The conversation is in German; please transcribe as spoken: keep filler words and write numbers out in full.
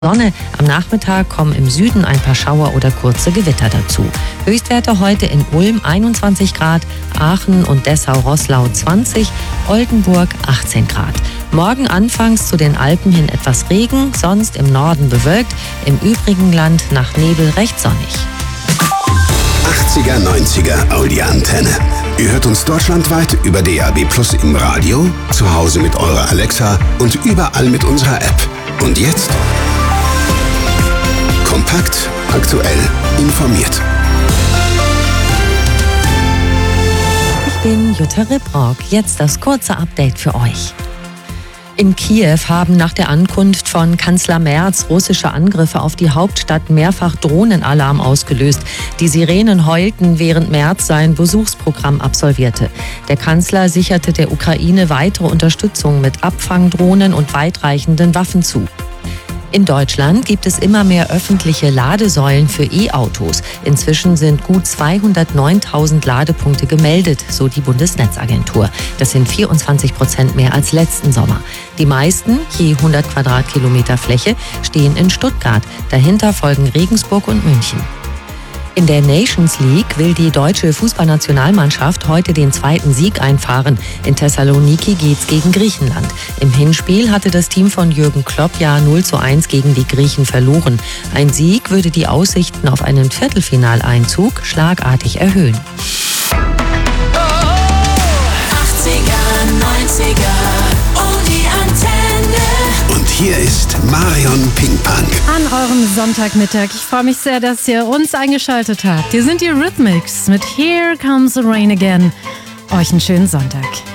Sonne. Am Nachmittag kommen im Süden ein paar Schauer oder kurze Gewitter dazu. Höchstwerte heute in Ulm einundzwanzig Grad, Aachen und Dessau-Roßlau zwanzig, Oldenburg achtzehn Grad. Morgen anfangs zu den Alpen hin etwas Regen, sonst im Norden bewölkt, im übrigen Land nach Nebel recht sonnig. achtziger, neunziger Audi-Antenne. Ihr hört uns deutschlandweit über D A B Plus im Radio, zu Hause mit eurer Alexa und überall mit unserer App. Und jetzt? Kompakt, aktuell, informiert. Ich bin Jutta Ribrock. Jetzt das kurze Update für euch. In Kiew haben nach der Ankunft von Kanzler Merz russische Angriffe auf die Hauptstadt mehrfach Drohnenalarm ausgelöst. Die Sirenen heulten, während Merz sein Besuchsprogramm absolvierte. Der Kanzler sicherte der Ukraine weitere Unterstützung mit Abfangdrohnen und weitreichenden Waffen zu. In Deutschland gibt es immer mehr öffentliche Ladesäulen für E-Autos. Inzwischen sind gut zweihundertneuntausend Ladepunkte gemeldet, so die Bundesnetzagentur. Das sind vierundzwanzig Prozent mehr als letzten Sommer. Die meisten, je hundert Quadratkilometer Fläche, stehen in Stuttgart. Dahinter folgen Regensburg und München. In der Nations League will die deutsche Fußballnationalmannschaft heute den zweiten Sieg einfahren. In Thessaloniki geht's gegen Griechenland. Im Hinspiel hatte das Team von Jürgen Klopp ja null zu eins gegen die Griechen verloren. Ein Sieg würde die Aussichten auf einen Viertelfinaleinzug schlagartig erhöhen. achtziger, neunziger, oh die Antenne. Und hier ist Marion Pinkpunk. An eurem Sonntagmittag. Ich freue mich sehr, dass ihr uns eingeschaltet habt. Hier sind die Rhythmics mit Here Comes the Rain Again. Euch einen schönen Sonntag.